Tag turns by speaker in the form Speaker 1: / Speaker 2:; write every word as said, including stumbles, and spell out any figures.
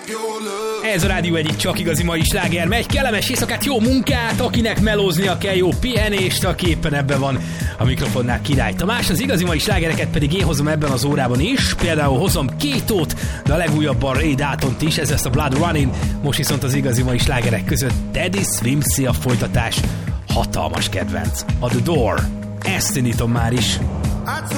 Speaker 1: Ez a rádió egyik csak igazi mai sláger. Megy, kellemes éjszakát, jó munkát, akinek melóznia kell, jó pihenést, aki éppen ebben van a mikrofonnál, Király Tamás. Az igazi mai slágereket pedig én hozom ebben az órában is. Például hozom Kétót, de a legújabban Ray Daltont is, ez lesz a Blood Running. Most viszont az igazi mai slágerek között Teddy Swimpsy a folytatás. Hatalmas kedvenc. A The Door. Ezt indítom már is.